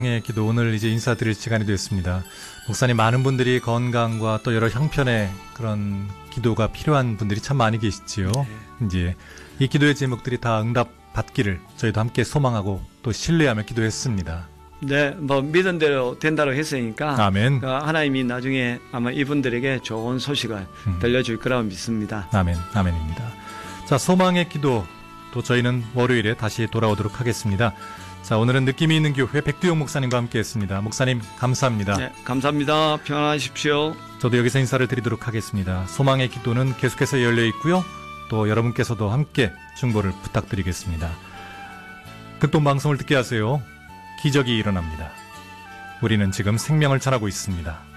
기도 오늘 이제 인사드릴 시간이 됐습니다. 목사님, 많은 분들이 건강과 또 여러 형편의 그런 기도가 필요한 분들이 참 많이 계시지요. 네. 이제 이 기도의 제목들이 다 응답받기를 저희도 함께 소망하고 또 신뢰하며 기도했습니다. 네, 믿은 대로 된다고 했으니까 아멘. 하나님이 나중에 아마 이분들에게 좋은 소식을 들려줄 거라고 믿습니다. 아멘, 아멘입니다. 자, 소망의 기도, 또 저희는 월요일에 다시 돌아오도록 하겠습니다. 자, 오늘은 느낌이 있는 교회 백두영 목사님과 함께했습니다. 목사님, 감사합니다. 네, 감사합니다. 평안하십시오. 저도 여기서 인사를 드리도록 하겠습니다. 소망의 기도는 계속해서 열려 있고요. 또 여러분께서도 함께 중보를 부탁드리겠습니다. 극동 방송을 듣게 하세요. 기적이 일어납니다. 우리는 지금 생명을 전하고 있습니다.